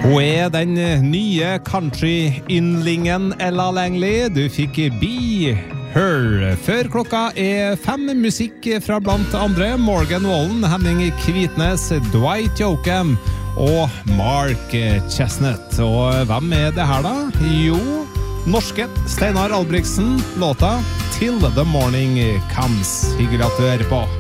Hun den nye country-yndlingen Ella Langley. Du fikk Be Her. Før klokka 5 musikk fra blant andre Morgan Wallen, Henning Kvitnes, Dwight Yoakam og Mark Chestnut. Og hvem det her da? Jo, norske Steinar Albrigtsen, låta Till the Morning Comes. Hyggelig at du hører på.